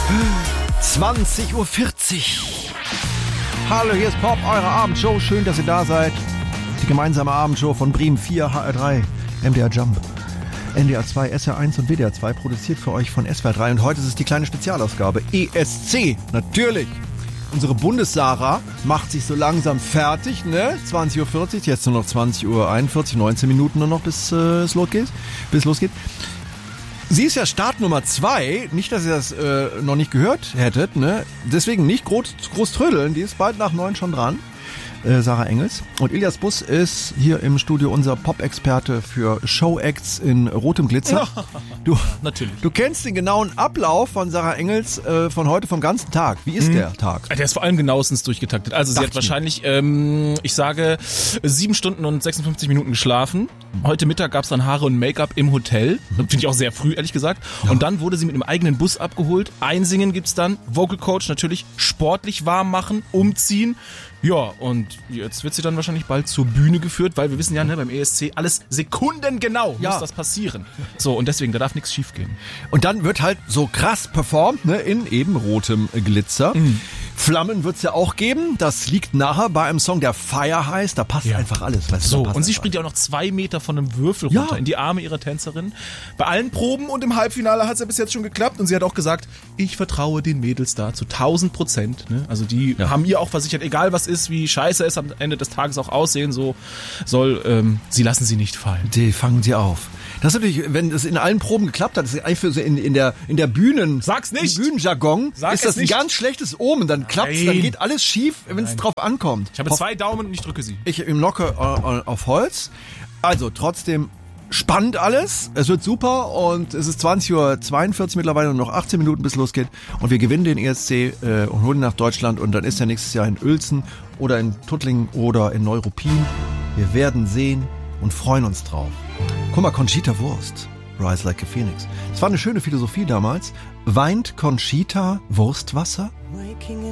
20:40 Uhr. Hallo, hier ist Pop, eure Abendshow. Schön, dass ihr da seid. Die gemeinsame Abendshow von Bremen 4, HR3, MDR Jump, NDR 2, SR 1 und WDR 2, produziert für euch von SWR 3. Und heute ist es die kleine Spezialausgabe, ESC, natürlich. Unsere Bundessarah macht sich so langsam fertig, ne? 20:40 Uhr, jetzt nur noch 20:41 Uhr, 19 Minuten nur noch, bis es losgeht. Sie ist ja Startnummer 2, nicht, dass ihr das noch nicht gehört hättet, ne? Deswegen nicht groß trödeln, die ist bald nach 9 schon dran. Sarah Engels. Und Ilias Bus ist hier im Studio unser Pop-Experte für Show-Acts in rotem Glitzer. Ja, natürlich. Du kennst den genauen Ablauf von Sarah Engels von heute, vom ganzen Tag. Wie ist der Tag? Der ist vor allem genauestens durchgetaktet. Also sie hat wahrscheinlich, ich sage, 7 Stunden und 56 Minuten geschlafen. Heute Mittag gab es dann Haare und Make-up im Hotel. Finde ich auch sehr früh, ehrlich gesagt. Ja. Und dann wurde sie mit einem eigenen Bus abgeholt. Einsingen gibt's dann, Vocal Coach natürlich, sportlich warm machen, umziehen. Ja, und jetzt wird sie dann wahrscheinlich bald zur Bühne geführt, weil wir wissen ja, ne, beim ESC alles sekundengenau muss das passieren. So, und deswegen, da darf nichts schief gehen. Und dann wird halt so krass performt, ne, in eben rotem Glitzer. Mhm. Flammen wird's ja auch geben. Das liegt nachher bei einem Song, der Fire heißt. Da passt einfach alles. Weißt du, so, und sie springt ja auch noch 2 Meter von einem Würfel runter in die Arme ihrer Tänzerin. Bei allen Proben und im Halbfinale hat's ja bis jetzt schon geklappt. Und sie hat auch gesagt, ich vertraue den Mädels da zu 1000%. Ne? Also die haben ihr auch versichert, egal was ist, wie scheiße es am Ende des Tages auch aussehen so soll, sie lassen sie nicht fallen. Die fangen sie auf. Das ist natürlich, wenn es in allen Proben geklappt hat, das ist eigentlich für so in der Bühnen, sag's nicht, im Bühnenjargon, ist das ein ganz schlechtes Omen. Dann klappt's, dann geht alles schief, wenn es drauf ankommt. Ich habe 2 Daumen und ich drücke sie. Ich locke auf Holz. Also trotzdem spannend alles. Es wird super und es ist 20:42 Uhr mittlerweile und noch 18 Minuten bis losgeht. Und wir gewinnen den ESC und holen ihn nach Deutschland. Und dann ist er nächstes Jahr in Uelzen oder in Tuttlingen oder in Neuruppin. Wir werden sehen und freuen uns drauf. Guck mal, Conchita Wurst. Rise like a Phoenix. Das war eine schöne Philosophie damals. Weint Conchita Wurstwasser?